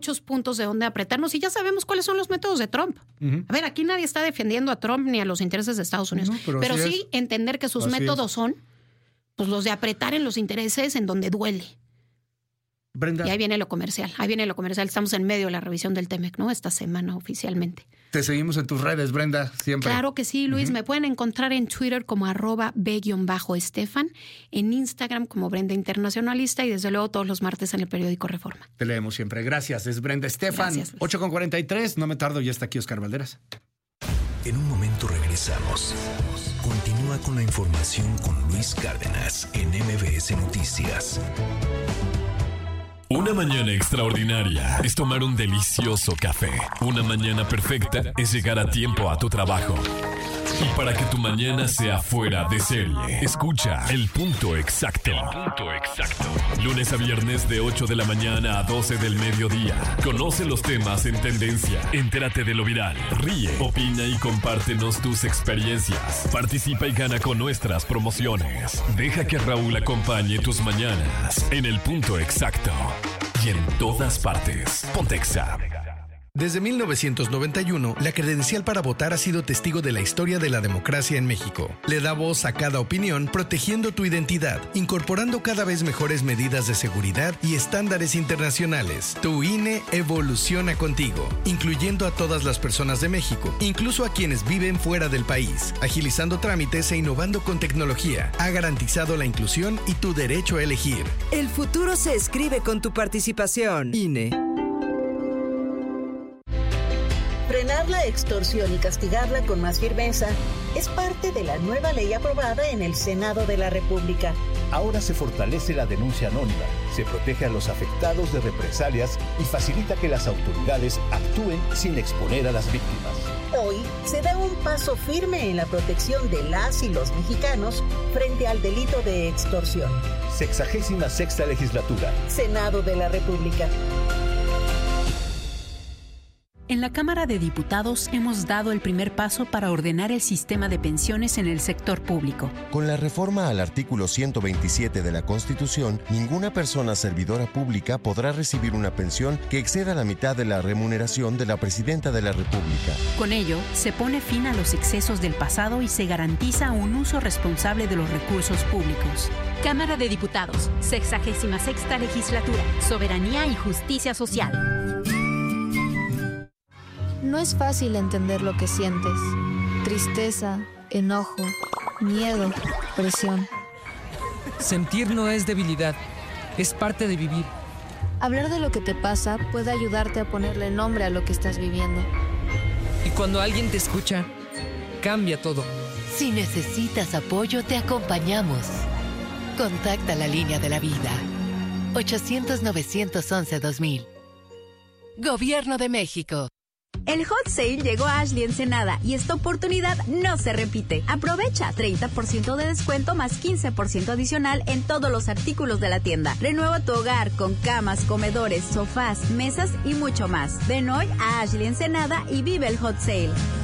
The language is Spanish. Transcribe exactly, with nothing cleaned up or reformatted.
muchos puntos de donde apretarnos y ya sabemos cuáles son los métodos de Trump. Uh-huh. A ver, aquí nadie está defendiendo a Trump ni a los intereses de Estados Unidos, no, pero, pero sí es. entender que sus así métodos es. son pues los de apretar en los intereses en donde duele. Brenda. Y ahí viene lo comercial, ahí viene lo comercial. Estamos en medio de la revisión del T-M E C, ¿no? Esta semana oficialmente. Te seguimos en tus redes, Brenda, siempre. Claro que sí, Luis. Uh-huh. Me pueden encontrar en Twitter como arroba B-Estefan, en Instagram como Brenda Internacionalista y desde luego todos los martes en el periódico Reforma. Te leemos siempre. Gracias, es Brenda Estefan. Gracias, ocho con cuarenta y tres, no me tardo, ya está aquí Oscar Valderas. En un momento regresamos. Continúa con la información con Luis Cárdenas en M B S Noticias. Una mañana extraordinaria es tomar un delicioso café. Una mañana perfecta es llegar a tiempo a tu trabajo. Y para que tu mañana sea fuera de serie, escucha El Punto Exacto. El Punto Exacto. Lunes a viernes de ocho de la mañana a doce del mediodía. Conoce los temas en tendencia. Entérate de lo viral. Ríe, opina y compártenos tus experiencias. Participa y gana con nuestras promociones. Deja que Raúl acompañe tus mañanas en El Punto Exacto. Y en todas partes. Pontexa. Desde mil novecientos noventa y uno, la credencial para votar ha sido testigo de la historia de la democracia en México. Le da voz a cada opinión, protegiendo tu identidad, incorporando cada vez mejores medidas de seguridad y estándares internacionales. Tu I N E evoluciona contigo, incluyendo a todas las personas de México, incluso a quienes viven fuera del país. Agilizando trámites e innovando con tecnología, ha garantizado la inclusión y tu derecho a elegir. El futuro se escribe con tu participación. I N E. Frenar la extorsión y castigarla con más firmeza es parte de la nueva ley aprobada en el Senado de la República. Ahora se fortalece la denuncia anónima, se protege a los afectados de represalias y facilita que las autoridades actúen sin exponer a las víctimas. Hoy se da un paso firme en la protección de las y los mexicanos frente al delito de extorsión. Sexagésima sexta legislatura. Senado de la República. En la Cámara de Diputados hemos dado el primer paso para ordenar el sistema de pensiones en el sector público. Con la reforma al artículo ciento veintisiete de la Constitución, ninguna persona servidora pública podrá recibir una pensión que exceda la mitad de la remuneración de la Presidenta de la República. Con ello, se pone fin a los excesos del pasado y se garantiza un uso responsable de los recursos públicos. Cámara de Diputados, sexagésima sexta legislatura, soberanía y justicia social. No es fácil entender lo que sientes. Tristeza, enojo, miedo, presión. Sentir no es debilidad, es parte de vivir. Hablar de lo que te pasa puede ayudarte a ponerle nombre a lo que estás viviendo. Y cuando alguien te escucha, cambia todo. Si necesitas apoyo, te acompañamos. Contacta la línea de la vida. ochocientos, novecientos once, dos mil. Gobierno de México. El Hot Sale llegó a Ashley Ensenada y esta oportunidad no se repite. Aprovecha treinta por ciento de descuento más quince por ciento adicional en todos los artículos de la tienda. Renueva tu hogar con camas, comedores, sofás, mesas y mucho más. Ven hoy a Ashley Ensenada y vive el Hot Sale.